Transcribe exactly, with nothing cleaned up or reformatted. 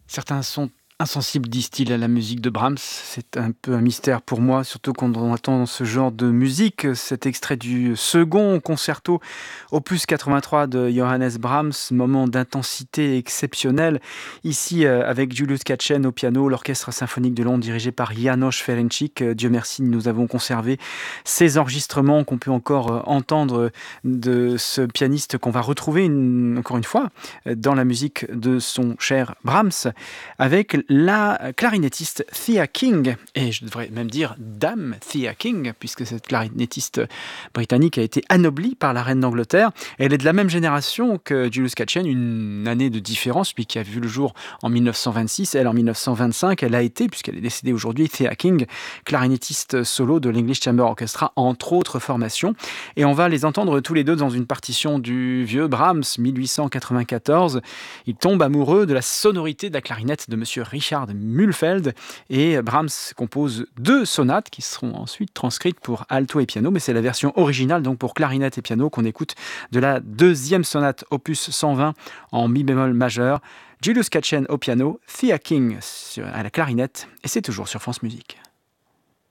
Certains sont insensibles, disent-ils, à la musique de Brahms. C'est un peu un mystère pour moi, surtout quand on entend ce genre de musique. Cet extrait du second concerto opus quatre-vingt-trois de Johannes Brahms, moment d'intensité exceptionnelle. Ici, euh, avec Julius Katchen au piano, l'orchestre symphonique de Londres dirigé par János Ferencsik. Euh, Dieu merci, nous avons conservé ces enregistrements qu'on peut encore euh, entendre de ce pianiste qu'on va retrouver une- encore une fois euh, dans la musique de son cher Brahms, avec la clarinettiste Thea King, et je devrais même dire Dame Thea King, puisque cette clarinettiste britannique a été anoblie par la reine d'Angleterre. Elle est de la même génération que Julius Katchen, une année de différence, lui qui a vu le jour en mille neuf cent vingt-six, elle en mille neuf cent vingt-cinq. Elle a été, puisqu'elle est décédée aujourd'hui, Thea King, clarinettiste solo de l'English Chamber Orchestra, entre autres formations. Et on va les entendre tous les deux dans une partition du vieux Brahms, mille huit cent quatre-vingt-quatorze. Il tombe amoureux de la sonorité de la clarinette de Monsieur Richard Mühlfeld, et Brahms compose deux sonates qui seront ensuite transcrites pour alto et piano, mais c'est la version originale, donc pour clarinette et piano, qu'on écoute de la deuxième sonate opus cent vingt en mi bémol majeur. Julius Katchen au piano, Thea King à la clarinette, et c'est toujours sur France Musique.